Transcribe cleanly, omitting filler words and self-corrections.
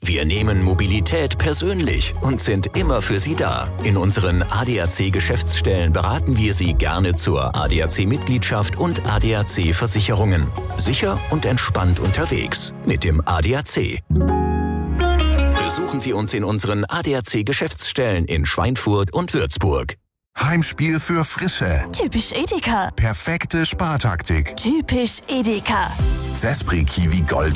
Wir nehmen Mobilität persönlich und sind immer für Sie da. In unseren ADAC-Geschäftsstellen beraten wir Sie gerne zur ADAC-Mitgliedschaft und ADAC-Versicherungen. Sicher und entspannt unterwegs mit dem ADAC. Besuchen Sie uns in unseren ADAC-Geschäftsstellen in Schweinfurt und Würzburg. Heimspiel für Frische. Typisch Edeka. Perfekte Spartaktik. Typisch Edeka. Zespri Kiwi Gold